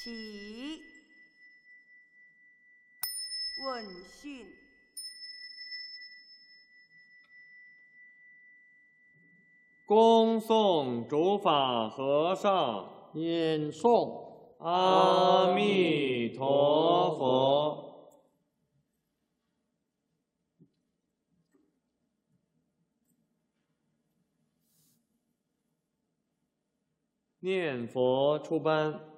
起，问讯。 恭送主法和尚念诵阿弥陀佛。念佛出班。